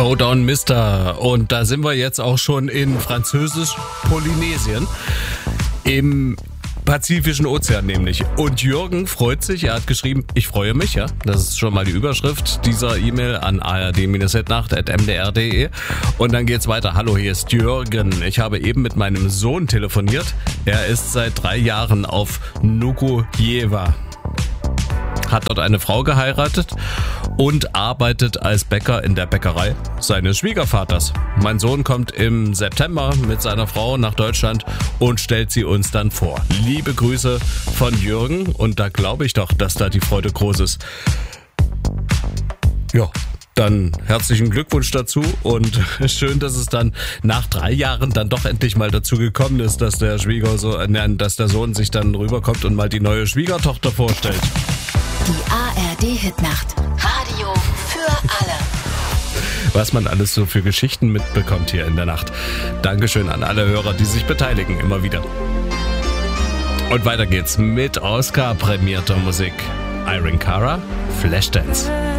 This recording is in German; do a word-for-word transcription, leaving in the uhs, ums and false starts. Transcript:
Go Down Mister. Und da sind wir jetzt auch schon in Französisch-Polynesien. Im Pazifischen Ozean nämlich. Und Jürgen freut sich, er hat geschrieben, ich freue mich, ja. Das ist schon mal die Überschrift dieser E-Mail an a r d nacht at m d r punkt d e. Und dann geht's weiter. Hallo, hier ist Jürgen. Ich habe eben mit meinem Sohn telefoniert. Er ist seit drei Jahren auf Nuku'hiva. Hat dort eine Frau geheiratet und arbeitet als Bäcker in der Bäckerei seines Schwiegervaters. Mein Sohn kommt im September mit seiner Frau nach Deutschland und stellt sie uns dann vor. Liebe Grüße von Jürgen, und da glaube ich doch, dass da die Freude groß ist. Ja, dann herzlichen Glückwunsch dazu und schön, dass es dann nach drei Jahren dann doch endlich mal dazu gekommen ist, dass der Schwieger so, äh, dass der Sohn sich dann rüberkommt und mal die neue Schwiegertochter vorstellt. Die A R D-Hitnacht. Radio für alle. Was man alles so für Geschichten mitbekommt hier in der Nacht. Dankeschön an alle Hörer, die sich beteiligen, immer wieder. Und weiter geht's mit Oscar-prämierter Musik. Iron Cara, Flashdance.